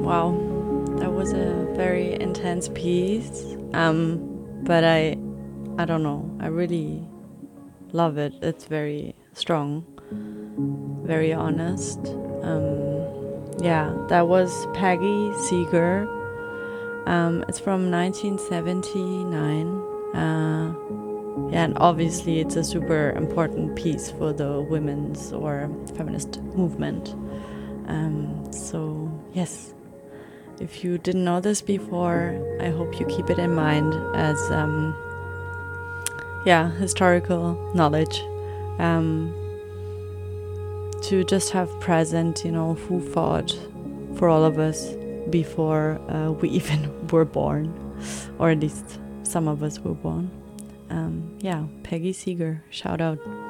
Wow, that was a very intense piece. But I don't know. I really love it. It's very strong, very honest. Yeah, that was Peggy Seeger. It's from 1979. Yeah, and obviously it's a super important piece for the women's or feminist movement. So yes, if you didn't know this before, I hope you keep it in mind as historical knowledge, to just have present, who fought for all of us before we even were born, or at least some of us were born. Peggy Seeger, shout out.